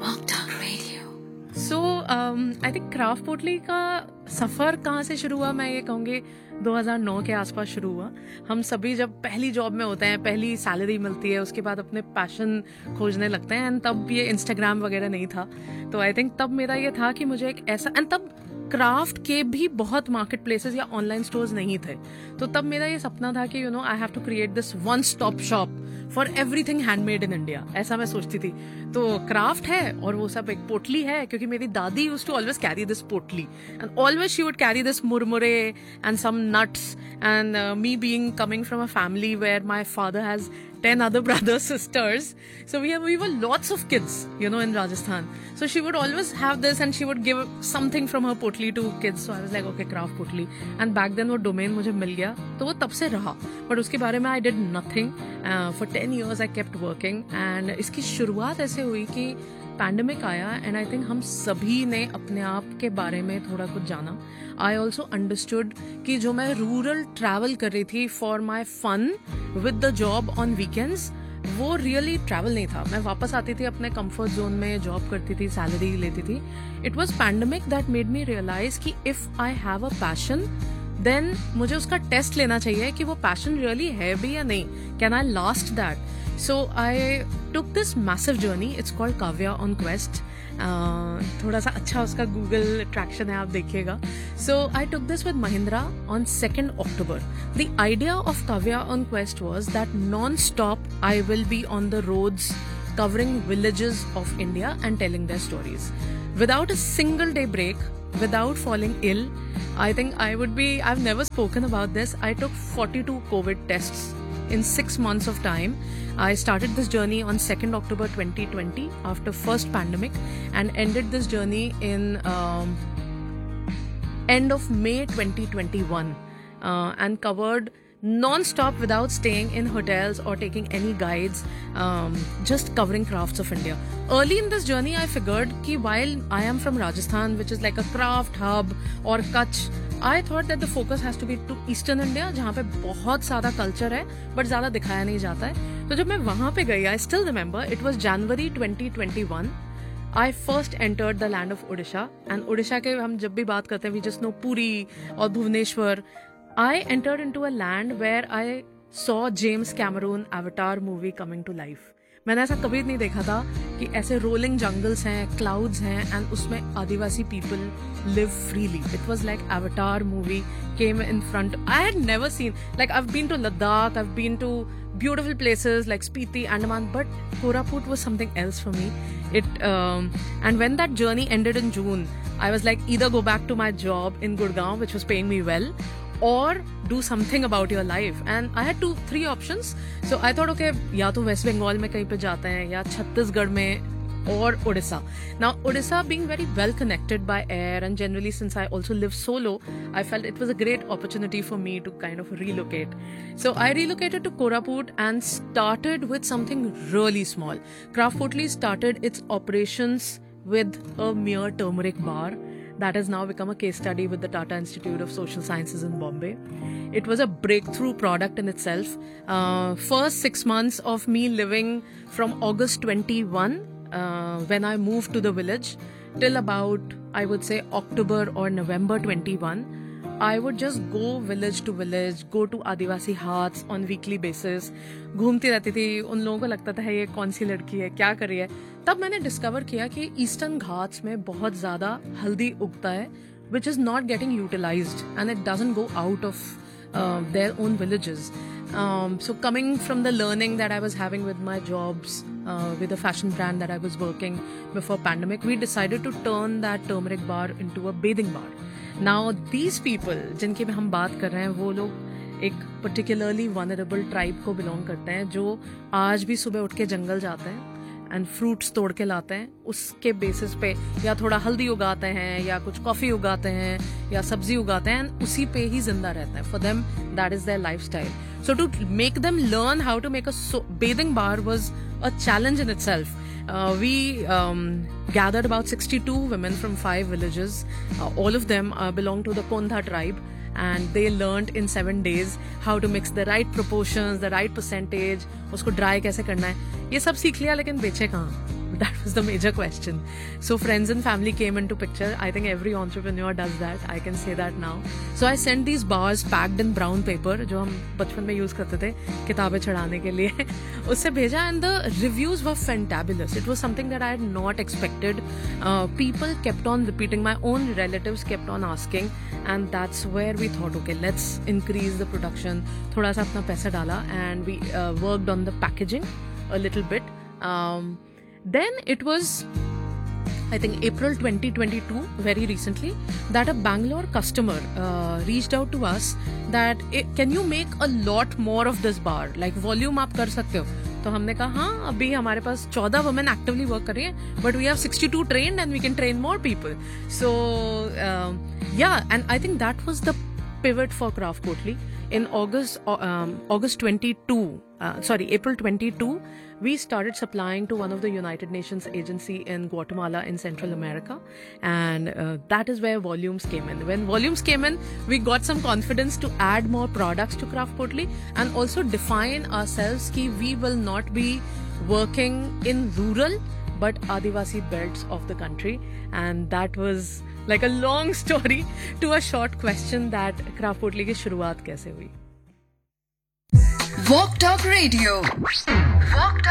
So I think craft पोटली का सफ़र कहाँ से शुरू हुआ, मैं ये कहूँगी 2009 के आसपास शुरू हुआ. हम सभी जब पहली जॉब में होते हैं, पहली सैलरी मिलती है, उसके बाद अपने पैशन खोजने लगते हैं. एंड तब ये इंस्टाग्राम वगैरह नहीं था, तो आई थिंक तब मेरा ये था कि मुझे एक ऐसा, एंड तब क्राफ्ट के भी बहुत मार्केट प्लेसेस या ऑनलाइन स्टोर्स नहीं थे. तो तब मेरा ये सपना था कि I have to create this one stop shop for everything handmade in India. ऐसा मैं सोचती थी. तो क्राफ्ट है और वो सब एक पोटली है, क्योंकि मेरी दादी used to always carry this पोटली and always she would carry this मुरमुरे and some nuts. And me coming from a family where my father has 10 other brothers, sisters. So we were lots of kids, in Rajasthan. So she would always have this and she would give something from her potli to kids. So I was like, okay, craft potli. And back then वो domain मुझे मिल गया, तो वो तब से रहा. But उसके बारे में I did nothing. For 10 years I kept working. And इसकी शुरुआत ऐसे हुई कि पैंडेमिक आया एंड आई थिंक हम सभी ने अपने आप के बारे में थोड़ा कुछ जाना. आई ऑल्सो अंडरस्टूड कि जो मैं रूरल ट्रैवल कर रही थी for my fun with the job on weekends, वो रियली ट्रैवल नहीं था. मैं वापस आती थी अपने कंफर्ट जोन में, जॉब करती थी, सैलरी लेती थी. It was pandemic that made me realise कि if I have a passion then मुझे उसका टेस्ट लेना चाहिए कि वो पैशन रियली है भी या नहीं. Can I last that? So I took this massive journey. It's called Kavya on Quest. थोड़ा सा अच्छा उसका Google ट्रैक्शन है, आप देखिएगा. So I took this with Mahindra on 2nd October. The idea of Kavya on Quest was that non-stop I will be on the roads covering villages of India and telling their stories. Without a single day break, without falling ill, I think I've never spoken about this. I took 42 COVID tests in 6 months of time. I started this journey on 2nd October 2020 after first pandemic and ended this journey in end of May 2021 and covered non-stop without staying in hotels or taking any guides, just covering crafts of India. Early in this journey I figured कि while I am from Rajasthan, which is like a craft hub, or Kutch, I thought that the focus has to be to Eastern India, जहाँ पे बहुत सारा culture है but ज़्यादा दिखाया नहीं जाता है. तो जब मैं वहाँ पे गई, I still remember, it was January 2021. I first entered the land of Odisha, and Odisha के हम जब भी बात करते हैं, we just know Puri और Bhubaneswar. I entered into a land where I saw James Cameron Avatar movie coming to life. मैंने ऐसा कभी नहीं देखा था कि ऐसे रोलिंग जंगल्स हैं, क्लाउड्स हैं, एंड उसमें आदिवासी people live freely. It was like Avatar movie came in front. I had never seen, like I have been to Ladakh, I have been to beautiful places like Spiti, Andaman, but Koraput was something else for me. And when that journey ended in June, I was like, either go back to my job in Gurgaon, which was paying me well, or do something about your life. And I had 3 options. So I thought, okay, या तो waste Bengal में कहीं पे जाते हैं, या छत्तीसगढ़ में, or Odisha. Now Odisha being very well connected by air, and generally since I also live solo, I felt it was a great opportunity for me to kind of relocate. So I relocated to Koraput and started with something really small. Craft Potli started its operations with a mere turmeric bar that has now become a case study with the Tata Institute of Social Sciences in Bombay. It was a breakthrough product in itself. First 6 months of me living from August 21, when I moved to the village, till about, I would say, October or November 21, I would just go village to village, go to Adivasi Haats on weekly basis. घूमती रहती थी. उन लोगों को लगता था ये कौन सी लड़की है, क्या कर रही है. तब मैंने डिस्कवर किया कि ईस्टर्न घाट्स में बहुत ज़्यादा हल्दी उगता है, which is not getting utilized and it doesn't go out of their own villages. So coming from the learning that I was having with my jobs, with a fashion brand that I was working before pandemic, we decided to turn that turmeric bar into a bathing bar. Now these people जिनकी हम बात कर रहे हैं, वो लोग एक particularly vulnerable tribe को belong करते हैं, जो आज भी सुबह उठ के जंगल जाते हैं एंड फ्रूट्स तोड़ के लाते हैं. उसके बेसिस पे या थोड़ा हल्दी उगाते हैं, या कुछ कॉफी उगाते हैं, या सब्जी उगाते हैं, एंड उसी पे ही जिंदा रहते हैं. For them that is there lifestyle. So to make them learn how to make a bathing bar was a challenge in itself. We gathered about 62 women from 5 villages. All of them belong to the Kondha tribe. And they learned in 7 days how to mix the right proportions, the right percentage, उसको dry कैसे करना है. ये सब सीख लिया, लेकिन बेचे कहाँ. That was the major question. So friends and family came into picture. I think every entrepreneur does that. I can say that now. So I sent these bars packed in brown paper, जो हम बचपन में use करते थे किताबें चढ़ाने के लिए. उससे भेजा, and the reviews were fantabulous. It was something that I had not expected. People kept on repeating. My own relatives kept on asking, and that's where we thought, okay, let's increase the production. थोड़ा सा अपना पैसा डाला, and we worked on the packaging a little bit. Then it was, I think, April 2022, very recently, that a Bangalore customer reached out to us that, can you make a lot more of this bar? Like, volume आप कर सकते हो? तो हमने कहा हाँ, अभी हमारे पास 14 women actively work कर रही हैं, but we have 62 trained and we can train more people. So yeah, and I think that was the pivot for Craft Potli. In April 22, we started supplying to one of the United Nations agency in Guatemala in Central America, and that is where volumes came in. When volumes came in, we got some confidence to add more products to Craft Potli and also define ourselves कि we will not be working in rural but Adivasi belts of the country, and that was like a long story to a short question that Craft Potli की शुरुआत कैसे हुई. Walk Talk Radio. Walk Talk